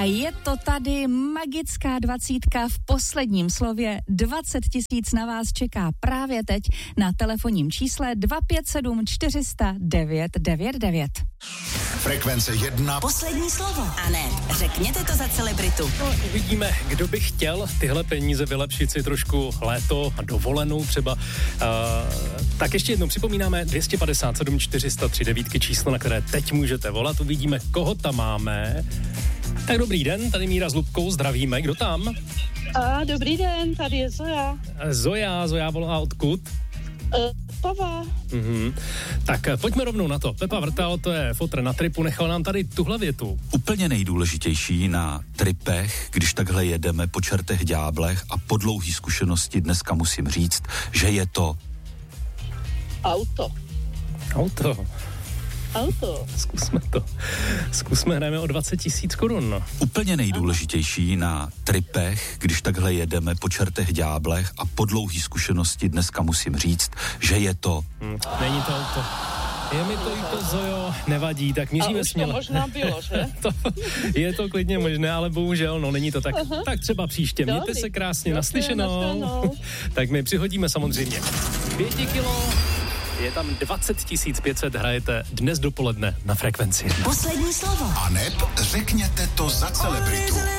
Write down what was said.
A je to tady magická 20 v posledním slově. 20 000 na vás čeká právě teď na telefonním čísle 257 400 999. Frekvence 1. Poslední slovo. A ne, řekněte to za celebritu. No, uvidíme, kdo by chtěl tyhle peníze vylepšit si trošku léto a dovolenou třeba. Tak ještě jednou připomínáme 257 403 9 číslo, na které teď můžete volat. Uvidíme, koho tam máme. Tak dobrý den, tady Míra s Lubkou, zdravíme. Kdo tam? Dobrý den, tady je Zoja. Zoja volá odkud? Pava. Tak pojďme rovnou na to. Pepa Vrtal, to je fotr na tripu, nechal nám tady tuhle větu. Úplně nejdůležitější na tripech, když takhle jedeme po čertech ďáblech a po dlouhý zkušenosti dneska musím říct, že je to... Auto. Zkusme, hrajeme o 20 000 korun. Úplně nejdůležitější na tripech, když takhle jedeme po čertech ďáblech a po dlouhý zkušenosti dneska musím říct, že je to... Není to auto. Je mi to líto, Zojo, nevadí, tak míříme směle. A už to možná bylo, že? Je to klidně možné, ale bohužel, není to tak. Tak třeba příště. Mějte se krásně, naslyšenou. Tak my přihodíme samozřejmě 5 kilo. Je tam 20 500, hrajete dnes dopoledne na Frekvenci. Poslední slovo. A neb řekněte to za celebritu.